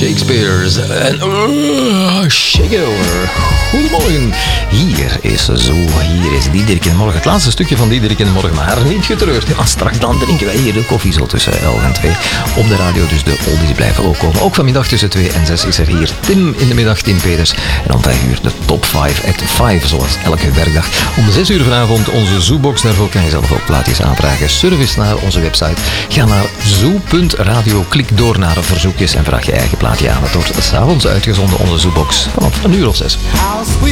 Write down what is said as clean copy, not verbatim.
Shakespeare's en Shake It Over. Goedemorgen. Hier is Diederik in Morgen. Het laatste stukje van Diederik in Morgen, maar niet getreurd. Ja, straks dan drinken wij hier de koffie zo tussen 11 en 2 op de radio. Dus de oldies blijven ook komen. Ook vanmiddag tussen 2 en 6 is er hier Tim in de middag, Tim Peters. En om 5 uur de top 5 at 5, zoals elke werkdag. Om 6 uur vanavond onze Zoobox. Daarvoor kan je zelf ook plaatjes aanvragen. Surf naar onze website. Ga naar zoo.radio, klik door naar de verzoekjes en vraag je eigen plaatje aan. Het wordt 's avonds uitgezonden, onze Zoobox, vanaf een uur of 6.